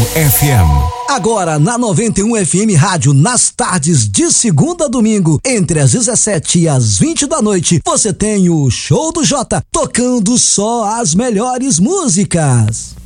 FM. Agora na 91 FM Rádio, nas tardes de segunda a domingo, entre as 17 e as 20 da noite, você tem o Show do Jota, tocando só as melhores músicas.